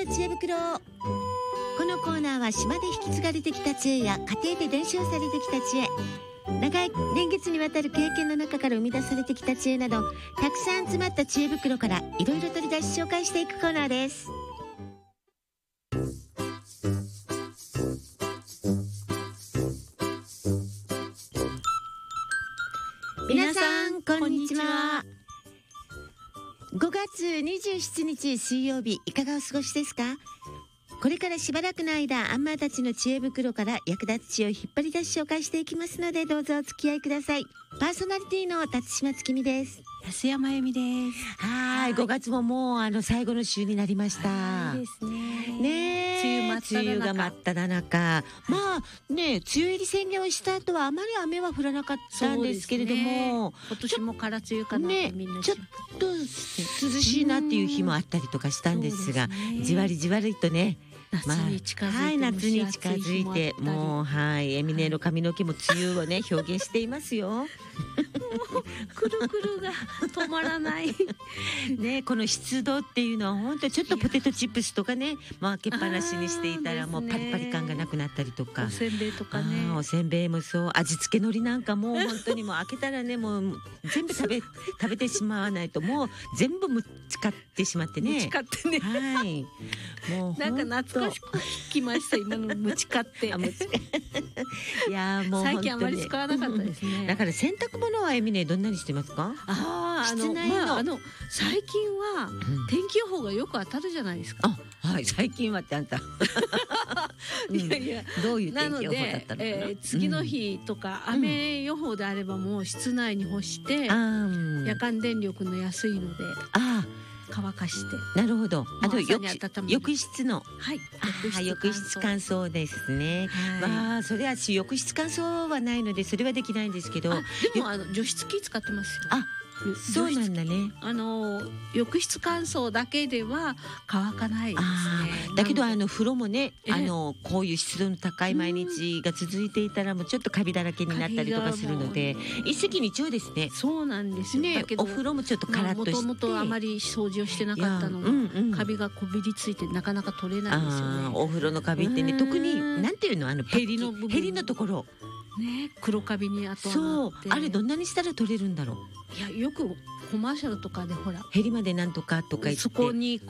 の知恵袋。このコーナーは島で引き継がれてきた知恵や家庭で伝承されてきた知恵、長い年月にわたる経験の中から生み出されてきた知恵など、たくさん詰まった知恵袋からいろいろ取り出し紹介していくコーナーです。皆さんこんにちは。5月27日水曜日、いかがお過ごしですか？これからしばらくの間、アンマーたちの知恵袋から役立つ知恵を引っ張り出し紹介していきますので、どうぞお付き合いください。パーソナリティの辰島月美です。 安山由美です。 はい、5月ももう最後の週になりました。 いいですね。 ねえ、梅雨が真っ只中。まあね、梅雨入り宣言をした後はあまり雨は降らなかったんですけれども、 今年も空梅雨かなってみんなちょっと涼しいなっていう日もあったりとかしたんですが、じわりじわりとね、 夏に近づいて、 はい、夏に近づいて、もうはいエミネの髪の毛も梅雨をね表現していますよ。 くるくるが止まらないね、この湿度っていうのは本当にちょっとポテトチップスとかね、開けっぱなしにしていたらもうパリパリ感がなくなったりとか、 おせんべいとかね、 おせんべいもそう、味付け海苔なんかも本当にもう開けたらね、もう全部食べてしまわないともう全部むちかってしまってね、 むちかってね、 はい、もうなんか懐かしく聞きました、今のむちかっていやもう最近あまり使わなかったですね。 だから洗濯物はエミネどんなにしてますか？室内の、 最近は天気予報がよく当たるじゃないですか。 はい、最近はってあんたいやいや、 どういう天気予報だったのかな。 次の日とか雨予報であればもう室内に干して、夜間電力の安いので乾かして。 なるほど。浴室の、 はい、 浴室乾燥ですね。まあそれは浴室乾燥はないのでそれはできないんですけど、 でも除湿機使ってますよ。 そうなんだね。 浴室乾燥だけでは乾かないですね。 だけど風呂もね、こういう湿度の高い毎日が続いていたらもうちょっとカビだらけになったりとかするので、一石二鳥ですね。 そうなんですね。だけどお風呂もちょっとカラッとして、 もともとあまり掃除をしてなかったのが、カビがこびりついてなかなか取れないんですよね。 お風呂のカビってね、特になんていうの、 ヘリの部分、 ヘリのところね、黒カビに後そう、あれどんなにしたら取れるんだろう。 いや、よくコマーシャルとかでほらヘリまでなんとかとか言って、 そこに